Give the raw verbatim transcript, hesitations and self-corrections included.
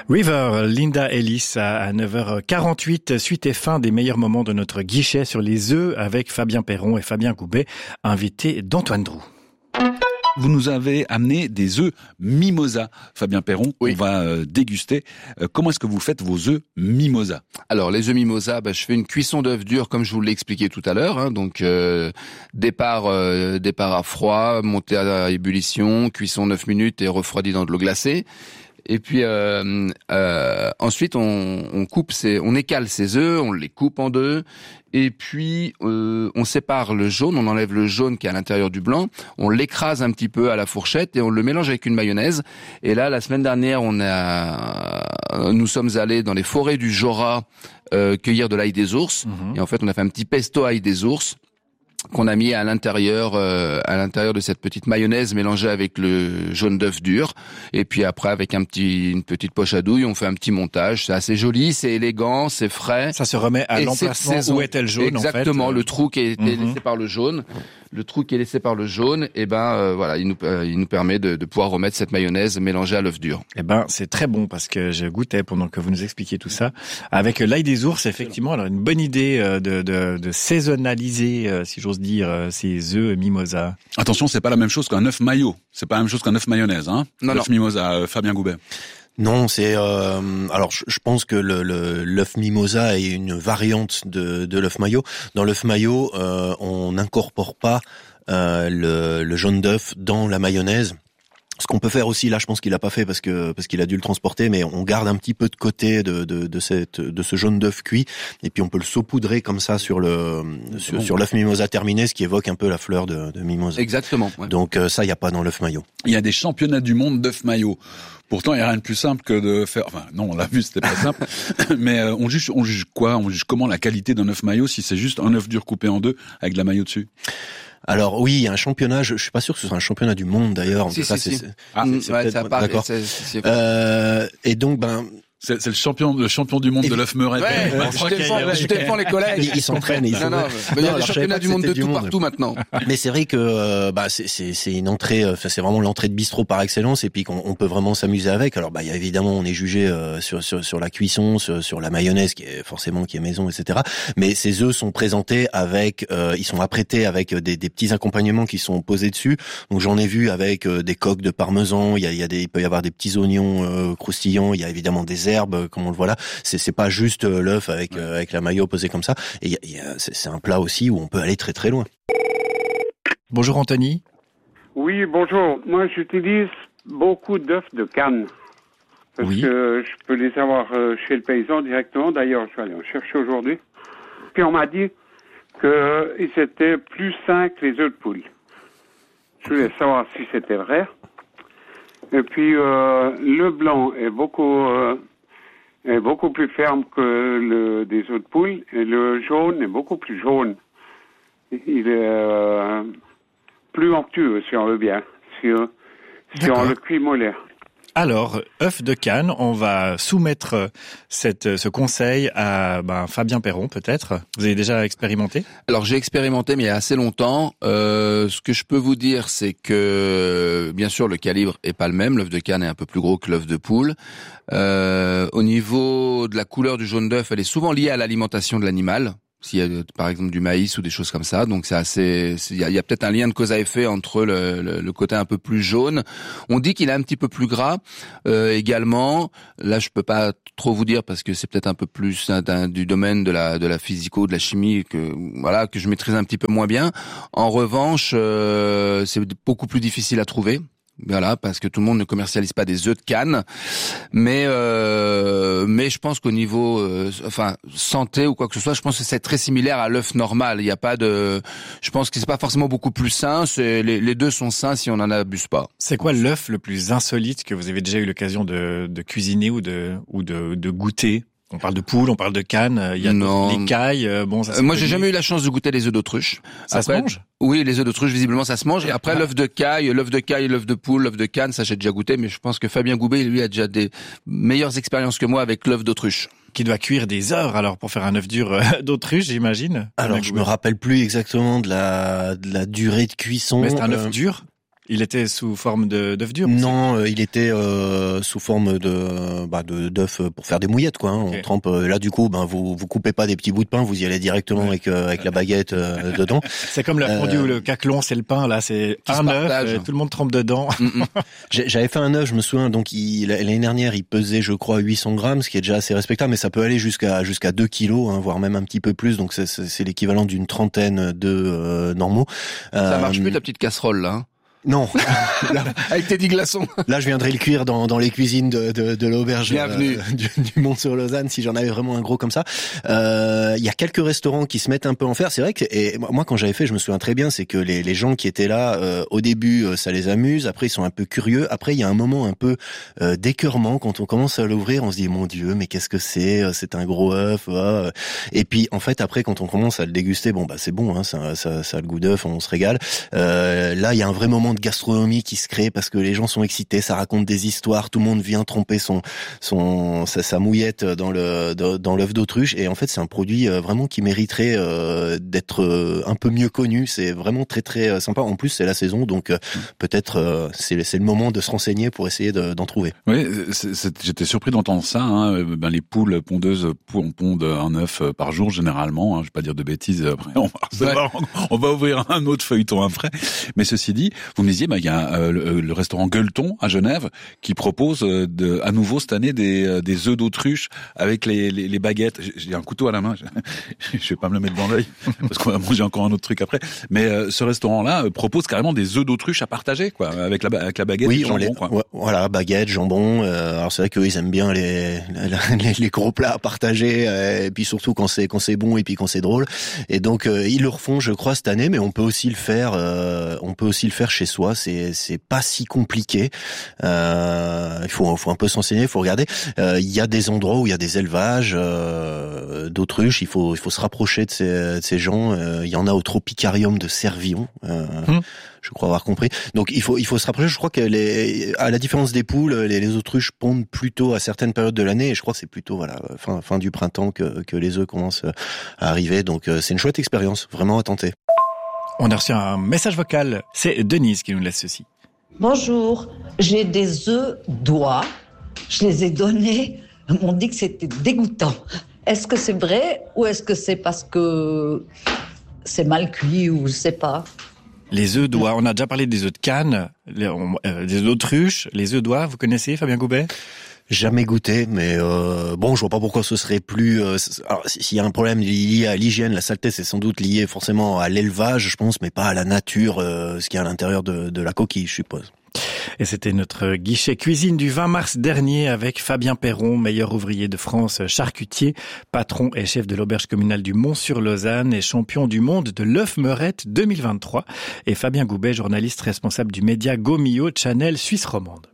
River, Linda Ellis à neuf heures quarante-huit, suite et fin des meilleurs moments de notre guichet sur les œufs avec Fabien Perron et Fabien Goubet, invités d'Antoine Drou. Vous nous avez amené des œufs mimosa, Fabien Perron, oui. On va euh, déguster. Euh, comment est-ce que vous faites vos œufs mimosa? Alors les œufs mimosa, bah, je fais une cuisson d'œufs durs comme je vous l'ai expliqué tout à l'heure. Hein, donc euh, départ, euh, départ à froid, montée à ébullition, cuisson neuf minutes et refroidi dans de l'eau glacée. Et puis euh, euh, ensuite on, on coupe ces, on écale ces œufs, on les coupe en deux, et puis euh, on sépare le jaune, on enlève le jaune qui est à l'intérieur du blanc, on l'écrase un petit peu à la fourchette et on le mélange avec une mayonnaise. Et là, la semaine dernière, on a, nous sommes allés dans les forêts du Jura euh, cueillir de l'ail des ours, mmh. et en fait on a fait un petit pesto ail des ours qu'on a mis à l'intérieur euh, à l'intérieur de cette petite mayonnaise mélangée avec le jaune d'œuf dur, et puis après avec un petit une petite poche à douille on fait un petit montage. C'est assez joli, c'est élégant, c'est frais, ça se remet à l'emplacement où était le jaune. Exactement, en fait. Le trou qui a été mm-hmm. laissé par le jaune le trou qui est laissé par le jaune, et ben euh, voilà, il nous euh, il nous permet de, de pouvoir remettre cette mayonnaise mélangée à l'œuf dur. Eh ben c'est très bon, parce que je goûtais pendant que vous nous expliquiez tout ça avec l'ail des ours. Effectivement, alors une bonne idée de de, de saisonnaliser, si j'ose dire, ces œufs mimosa. Attention, c'est pas la même chose qu'un œuf mayo. C'est pas la même chose qu'un œuf mayonnaise, hein. Non, l'œuf non. mimosa, euh, Fabien Goubet. Non, c'est euh, alors je, je pense que le, le l'œuf mimosa est une variante de de l'œuf mayo. Dans l'œuf mayo, euh, on n'incorpore pas euh, le, le jaune d'œuf dans la mayonnaise. Ce qu'on peut faire aussi, là, je pense qu'il a pas fait parce que parce qu'il a dû le transporter, mais on garde un petit peu de côté de de de cette de ce jaune d'œuf cuit, et puis on peut le saupoudrer comme ça sur le sur, bon. sur l'œuf mimosa terminé, ce qui évoque un peu la fleur de, de mimosa. Exactement. Ouais. Donc euh, ça, il y a pas dans l'œuf mayo. Il y a des championnats du monde d'œuf mayo. Pourtant, il n'y a rien de plus simple que de faire. Enfin, non, on l'a vu, c'était pas simple. Mais euh, on juge, on juge quoi? On juge comment la qualité d'un œuf mayo si c'est juste un œuf dur coupé en deux avec de la mayo dessus? Alors oui, il y a un championnat, je, je suis pas sûr que ce soit un championnat du monde d'ailleurs. En Si, tout cas, si, c'est, si. c'est, Ah, c'est, c'est ouais, ça part, d'accord. c'est, c'est, c'est... Euh, et donc ben C'est, c'est le champion, le champion du monde Et de l'œuf meuret. Ouais, Euh, je te défends, je te défends les collègues. Ils, ils s'entraînent. Ils Non, non, mais il y a des championnats du monde de tout partout maintenant. Mais c'est vrai que euh, bah c'est c'est c'est une entrée, enfin c'est vraiment l'entrée de bistrot par excellence, et puis qu'on on peut vraiment s'amuser avec. Alors bah il y a évidemment on est jugé euh, sur sur sur la cuisson, sur, sur la mayonnaise qui est forcément qui est maison, et cetera. Mais ces œufs sont présentés avec, euh, ils sont apprêtés avec des des petits accompagnements qui sont posés dessus. Donc j'en ai vu avec euh, des coques de parmesan. Il y a il y a des il peut y avoir des petits oignons euh, croustillants. Il y a évidemment des herbes comme on le voit là. C'est, c'est pas juste euh, l'œuf avec euh, avec la mayo posée comme ça. Et y a, y a, c'est, c'est un plat aussi où on peut aller très très loin. Bonjour Anthony. Oui, bonjour. Moi, j'utilise beaucoup d'œufs de Cannes. Parce oui. que je peux les avoir euh, chez le paysan directement. D'ailleurs, je vais aller en chercher aujourd'hui. Puis on m'a dit qu'ils étaient plus sains que les œufs de poule. Je voulais savoir si c'était vrai. Et puis, euh, le blanc est beaucoup... Euh, est beaucoup plus ferme que le des œufs de poule, et le jaune est beaucoup plus jaune. Il est euh, plus onctueux, si on veut bien, si, si on le cuit mollet. Alors, œuf de Cannes, on va soumettre cette, ce conseil à ben, Fabien Perron, peut-être. Vous avez déjà expérimenté? Alors, j'ai expérimenté, mais il y a assez longtemps. Euh, ce que je peux vous dire, c'est que, bien sûr, le calibre est pas le même. L'œuf de Cannes est un peu plus gros que l'œuf de poule. Euh, au niveau de la couleur du jaune d'œuf, elle est souvent liée à l'alimentation de l'animal. S'il y a par exemple du maïs ou des choses comme ça, donc c'est assez, il y a, y a peut-être un lien de cause à effet entre le, le, le côté un peu plus jaune. On dit qu'il est un petit peu plus gras euh, également. Là, je peux pas trop vous dire parce que c'est peut-être un peu plus d'un, du domaine de la de la physico, de la chimie que voilà que je maîtrise un petit peu moins bien. En revanche, euh, c'est beaucoup plus difficile à trouver. Voilà, parce que tout le monde ne commercialise pas des œufs de Cannes, mais euh, mais je pense qu'au niveau, euh, enfin santé ou quoi que ce soit, je pense que c'est très similaire à l'œuf normal. Il n'y a pas de, je pense que c'est pas forcément beaucoup plus sain. C'est les, les deux sont sains si on n'en abuse pas. C'est quoi l'œuf le plus insolite que vous avez déjà eu l'occasion de, de cuisiner ou de ou de, de goûter? On parle de poule, on parle de canne, il y a l'écaille, bon ça. Euh, moi, j'ai jamais eu la chance de goûter les œufs d'autruche. Ça Après, se mange? Oui, les œufs d'autruche, visiblement, ça se mange. Et après, ah. l'œuf de caille, l'œuf de caille, l'œuf de poule, l'œuf de canne, ça j'ai déjà goûté, mais je pense que Fabien Goubet, lui, a déjà des meilleures expériences que moi avec l'œuf d'autruche. Qui doit cuire des heures alors pour faire un œuf dur d'autruche, j'imagine. Alors, je me rappelle plus exactement de la de la durée de cuisson. Mais c'est un œuf euh... dur. Il était sous forme de d'œuf dur? Non, euh, il était euh, sous forme de bah de d'œuf pour faire des mouillettes quoi. Hein. Okay. On trempe euh, là du coup, ben vous vous coupez pas des petits bouts de pain, vous y allez directement ouais. avec euh, avec la baguette euh, dedans. C'est comme la fondue euh, ou le caclon, c'est le pain là, c'est un œuf, tout le monde trempe dedans. J'avais fait un œuf, je me souviens. Donc il, l'année dernière, il pesait, je crois, huit cents grammes, ce qui est déjà assez respectable, mais ça peut aller jusqu'à jusqu'à deux kilos, hein, voire même un petit peu plus. Donc c'est, c'est l'équivalent d'une trentaine de euh, normaux. Ça marche euh, plus ta petite casserole là. Hein. Non, là, avec tes dix glaçons. Là, je viendrais le cuire dans, dans les cuisines de, de, de l'auberge euh, du, du Mont-sur-Lausanne si j'en avais vraiment un gros comme ça. Euh, il y a quelques restaurants qui se mettent un peu en fer. C'est vrai que et moi, quand j'avais fait, je me souviens très bien, c'est que les, les gens qui étaient là, euh, au début, ça les amuse. Après, ils sont un peu curieux. Après, il y a un moment un peu euh, d'écœurement quand on commence à l'ouvrir. On se dit, mon Dieu, mais qu'est-ce que c'est? C'est un gros œuf. Oh. Et puis, en fait, après, quand on commence à le déguster, bon, bah c'est bon, hein, ça, ça, ça a le goût d'œuf, on se régale. Euh, là, il y a un vrai moment de gastronomie qui se crée parce que les gens sont excités, ça raconte des histoires, tout le monde vient tremper son son sa, sa mouillette dans le dans l'œuf d'autruche et en fait c'est un produit vraiment qui mériterait euh, d'être un peu mieux connu. C'est vraiment très très sympa. En plus c'est la saison donc euh, peut-être euh, c'est c'est le moment de se renseigner pour essayer de, d'en trouver. Oui, c'est, c'est, j'étais surpris d'entendre ça. Hein. Ben les poules pondeuses pondent un œuf par jour généralement. Hein. Je vais pas dire de bêtises. Après on va, ouais. on va ouvrir un autre feuilleton après. Mais ceci dit, vous me disiez bah il y a euh, le, le restaurant Gueuleton à Genève qui propose de à nouveau cette année des des œufs d'autruche avec les les, les baguettes. J'ai un couteau à la main, je, je vais pas me le mettre dans l'œil parce qu'on va manger encore un autre truc après. Mais euh, ce restaurant-là propose carrément des œufs d'autruche à partager quoi, avec la avec la baguette oui, et le jambon les, quoi. Ouais, voilà, baguette, jambon. Euh, alors c'est vrai qu'eux ils aiment bien les les, les gros plats à partager euh, et puis surtout quand c'est quand c'est bon et puis quand c'est drôle. Et donc euh, ils le refont je crois cette année, mais on peut aussi le faire euh, on peut aussi le faire chez soi. C'est c'est pas si compliqué. Euh, il faut, faut un peu s'enseigner, il faut regarder. Euh, il y a des endroits où il y a des élevages euh, d'autruches. Il faut, il faut se rapprocher de ces, de ces gens. Euh, il y en a au Tropicarium de Servion. Euh, hum. Je crois avoir compris. Donc il faut, il faut se rapprocher. Je crois que les, à la différence des poules, les, les autruches pondent plutôt à certaines périodes de l'année. Et je crois que c'est plutôt voilà fin, fin du printemps que, que les œufs commencent à arriver. Donc c'est une chouette expérience, vraiment à tenter. On a reçu un message vocal. C'est Denise qui nous laisse ceci. Bonjour, j'ai des œufs d'oie. Je les ai donnés. Ils m'ont dit que c'était dégoûtant. Est-ce que c'est vrai ou est-ce que c'est parce que c'est mal cuit ou je sais pas? Les œufs d'oie, on a déjà parlé des œufs de Cannes, les, euh, des œufs d'autruche, les œufs d'oie, vous connaissez Fabien Goubet? Jamais goûté, mais euh, bon, je vois pas pourquoi ce serait plus. Euh, alors, s'il y a un problème lié à l'hygiène, la saleté, c'est sans doute lié forcément à l'élevage, je pense, mais pas à la nature, euh, ce qu'il y a à l'intérieur de, de la coquille, je suppose. Et c'était notre guichet cuisine du vingt mars dernier avec Fabien Perron, meilleur ouvrier de France charcutier, patron et chef de l'auberge communale du Mont-sur-Lausanne et champion du monde de l'œuf meurette deux mille vingt-trois. Et Fabien Goubet, journaliste responsable du média Gomio Channel Suisse romande.